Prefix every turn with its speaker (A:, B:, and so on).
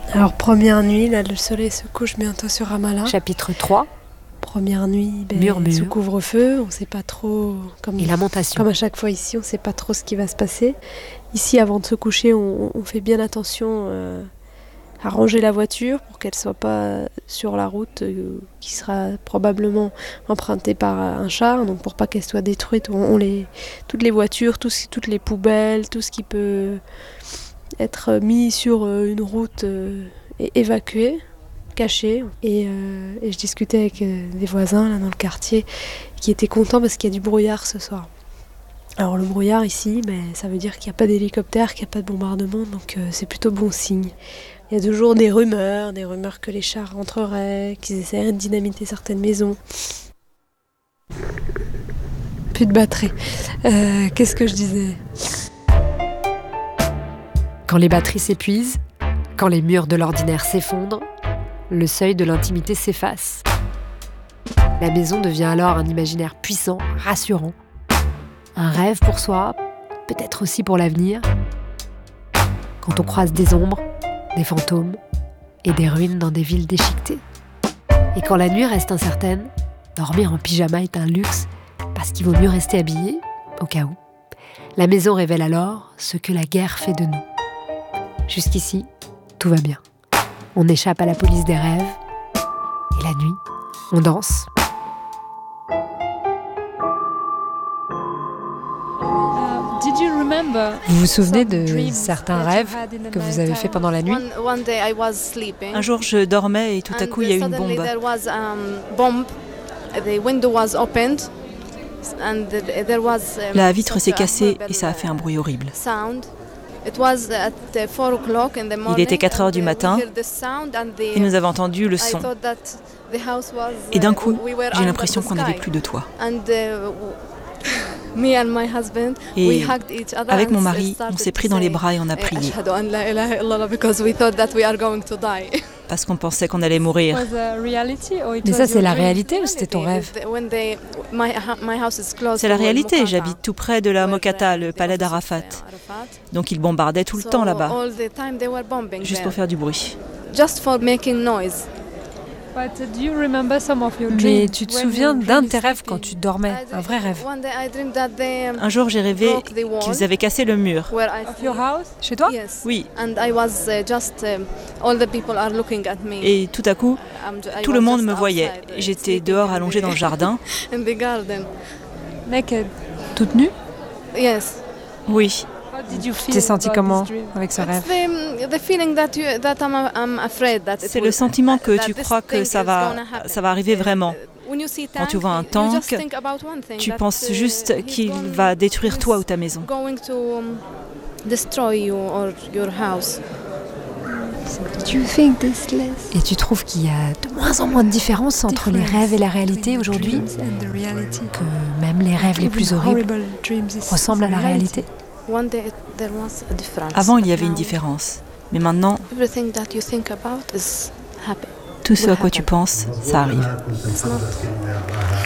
A: Alors première nuit, là le soleil se couche bientôt sur Ramallah.
B: Chapitre 3.
A: Première nuit,
B: Murmure.
A: sous couvre-feu, on ne sait pas trop,
B: Et lamentation.
A: comme à chaque fois ici, on ne sait pas trop ce qui va se passer. Ici, avant de se coucher, on fait bien attention à ranger la voiture pour qu'elle ne soit pas sur la route qui sera probablement empruntée par un char, donc pour pas qu'elle soit détruite. Toutes les voitures, toutes les poubelles, tout ce qui peut être mis sur une route et évacué, caché. Et je discutais avec des voisins là, dans le quartier qui étaient contents parce qu'il y a du brouillard ce soir. Alors le brouillard ici, ça veut dire qu'il n'y a pas d'hélicoptère, qu'il n'y a pas de bombardement, donc c'est plutôt bon signe. Il y a toujours des rumeurs que les chars rentreraient, qu'ils essaieraient de dynamiter certaines maisons. Plus de batterie. Qu'est-ce que je disais ?
B: Quand les batteries s'épuisent, quand les murs de l'ordinaire s'effondrent, le seuil de l'intimité s'efface. La maison devient alors un imaginaire puissant, rassurant. Un rêve pour soi, peut-être aussi pour l'avenir. Quand on croise des ombres, des fantômes et des ruines dans des villes déchiquetées. Et quand la nuit reste incertaine, dormir en pyjama est un luxe parce qu'il vaut mieux rester habillé, au cas où. La maison révèle alors ce que la guerre fait de nous. Jusqu'ici, tout va bien. On échappe à la police des rêves. Et la nuit, on danse. Vous vous souvenez de certains rêves que vous avez faits pendant la nuit ?
C: Un jour, je dormais et tout à coup, il y a eu une bombe. La vitre s'est cassée et ça a fait un bruit horrible. Il était 4 heures du matin et nous avons entendu le son. Et d'un coup, j'ai l'impression qu'on n'avait plus de toit. Et avec mon mari, on s'est pris dans les bras et on a prié. Parce qu'on pensait qu'on allait mourir.
B: Mais ça, c'est la réalité ou c'était ton rêve ?
C: C'est la réalité, j'habite tout près de la Mokata, le palais d'Arafat. Donc ils bombardaient tout le temps là-bas, juste pour faire du bruit.
B: Mais tu te souviens d'un de tes rêves quand tu dormais, un vrai rêve ?
C: Un jour, j'ai rêvé qu'ils avaient cassé le mur.
B: Chez toi ?
C: Oui. Et tout à coup, tout le monde me voyait. J'étais dehors allongée dans le jardin.
B: Toute nue ?
C: Oui.
B: Tu t'es sentie comment avec ce rêve ?
C: C'est le sentiment que tu crois que ça va arriver vraiment. Quand tu vois un tank, tu penses juste qu'il va détruire toi ou ta maison.
B: Et tu trouves qu'il y a de moins en moins de différence entre les rêves et la réalité aujourd'hui ? Que même les rêves les plus horribles ressemblent à la réalité ?
C: Avant, il y avait une différence. Mais maintenant, tout ce à quoi tu penses, ça arrive.